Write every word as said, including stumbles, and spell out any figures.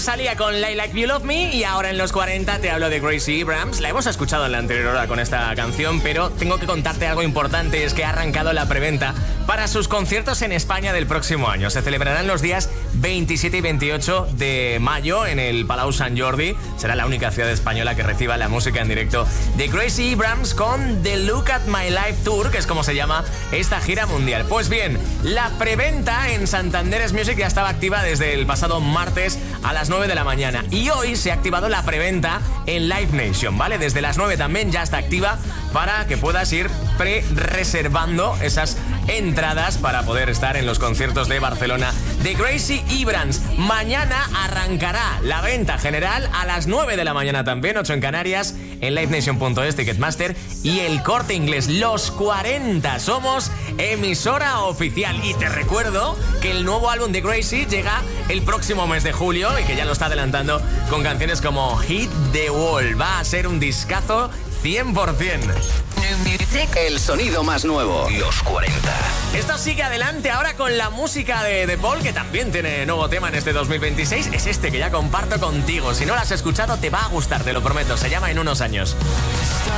Rosalía con Lie Like You Love Me y ahora en los cuarenta te hablo de Gracie Abrams. La hemos escuchado en la anterior hora con esta canción, pero tengo que contarte algo importante, es que ha arrancado la preventa para sus conciertos en España del próximo año. Se celebrarán los días veintisiete y veintiocho de mayo en el Palau Sant Jordi. Será la única ciudad española que reciba la música en directo de Gracie Abrams con The Look at My Life Tour, que es como se llama esta gira mundial. Pues bien, la preventa en Santander's Music ya estaba activa desde el pasado martes a las nueve de la mañana y hoy se ha activado la preventa en Live Nation, ¿vale? Desde las nueve también ya está activa para que puedas ir pre-reservando esas entradas para poder estar en los conciertos de Barcelona de Gracie Abrams. Mañana arrancará la venta general a las nueve de la mañana también, ocho en Canarias, en live nation punto es, Ticketmaster y El Corte Inglés. Los cuarenta somos emisora oficial y te recuerdo que el nuevo álbum de Gracie llega el próximo mes de julio y que ya lo está adelantando con canciones como Hit the Wall. Va a ser un discazo cien por ciento. El sonido más nuevo, los cuarenta. Esto sigue adelante ahora con la música de, de Paul, que también tiene nuevo tema en este dos mil veintiséis. Es este que ya comparto contigo. Si no lo has escuchado, te va a gustar, te lo prometo. Se llama En unos años.